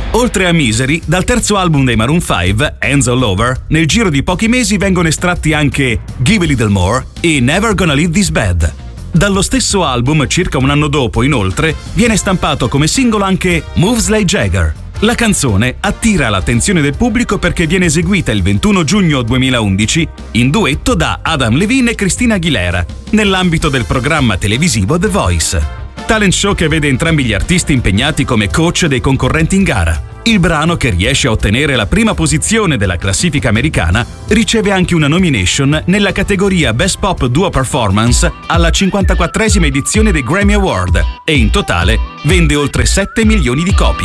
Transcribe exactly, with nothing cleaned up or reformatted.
Oltre a Misery, dal terzo album dei Maroon cinque, Hands All Over, nel giro di pochi mesi vengono estratti anche Give a Little More e Never Gonna Leave This Bed. Dallo stesso album, circa un anno dopo, inoltre, viene stampato come singolo anche Moves Like Jagger. La canzone attira l'attenzione del pubblico perché viene eseguita il ventuno giugno duemilaundici in duetto da Adam Levine e Christina Aguilera, nell'ambito del programma televisivo The Voice. Talent show che vede entrambi gli artisti impegnati come coach dei concorrenti in gara. Il brano, che riesce a ottenere la prima posizione della classifica americana, riceve anche una nomination nella categoria Best Pop Duo Performance alla cinquantaquattresima edizione dei Grammy Award e in totale vende oltre sette milioni di copie.